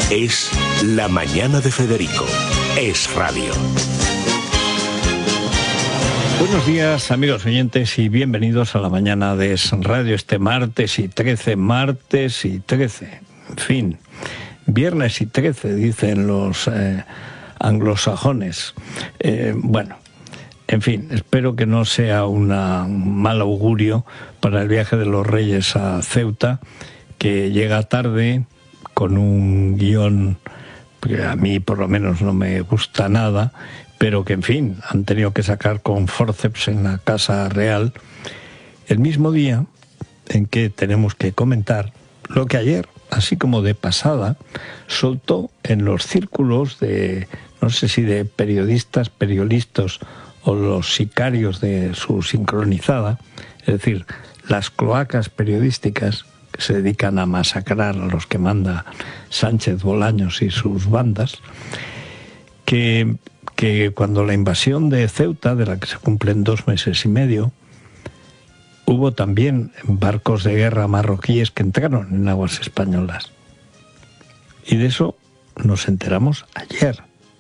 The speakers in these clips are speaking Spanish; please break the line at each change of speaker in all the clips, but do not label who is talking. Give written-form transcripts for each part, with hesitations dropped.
Es La Mañana de Federico. Es radio.
Buenos días, amigos oyentes, y bienvenidos a La Mañana de Es Radio este martes y 13, en fin, viernes y 13, dicen los anglosajones. Bueno, en fin, espero que no sea un mal augurio para el viaje de los Reyes a Ceuta, que llega tarde con un guión que a mí por lo menos no me gusta nada, pero que en fin, han tenido que sacar con forceps en la Casa Real, el mismo día en que tenemos que comentar lo que ayer, así como de pasada, soltó en los círculos de, no sé si de periodistas, periodistas o los sicarios de su sincronizada, es decir, las cloacas periodísticas que se dedican a masacrar a los que manda Sánchez Bolaños y sus bandas, que cuando la invasión de Ceuta, de la que se cumplen 2 meses y medio, hubo también barcos de guerra marroquíes que entraron en aguas españolas. Y de eso nos enteramos ayer.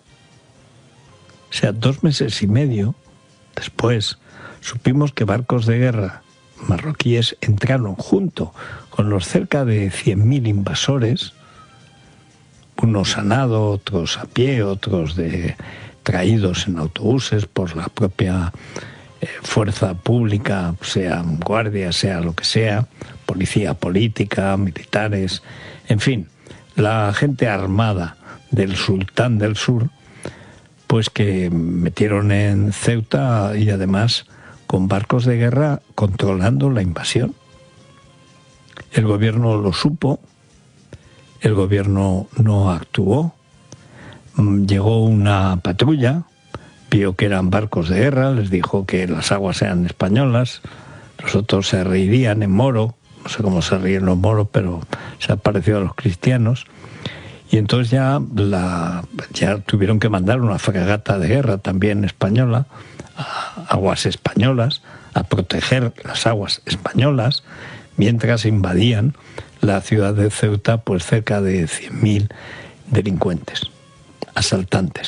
O sea, 2 meses y medio después supimos que barcos de guerra marroquíes entraron junto con los cerca de 100.000 invasores, unos a nado, otros a pie, otros traídos en autobuses por la propia fuerza pública, sea guardia, sea lo que sea, policía política, militares, en fin, la gente armada del sultán del sur, pues que metieron en Ceuta y además con barcos de guerra controlando la invasión. El gobierno lo supo, el gobierno no actuó. Llegó una patrulla, vio que eran barcos de guerra, les dijo que las aguas eran españolas, los otros se reirían en moro, no sé cómo se ríen los moros, pero se ha parecido a los cristianos, y entonces ya tuvieron que mandar una fragata de guerra también española, a aguas españolas, a proteger las aguas españolas, mientras invadían la ciudad de Ceuta, pues cerca de 100.000 delincuentes, asaltantes.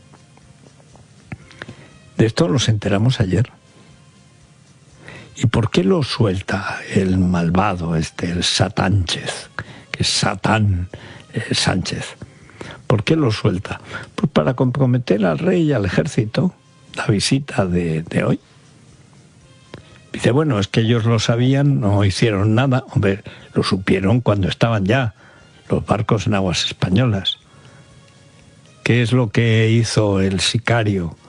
De esto nos enteramos ayer. ¿Y por qué lo suelta el malvado el Satánchez, que es Satán Sánchez? ¿Por qué lo suelta? Pues para comprometer al rey y al ejército la visita de hoy. Dice, bueno, es que ellos lo sabían, no hicieron nada. Hombre, lo supieron cuando estaban ya los barcos en aguas españolas. ¿Qué es lo que hizo el sicario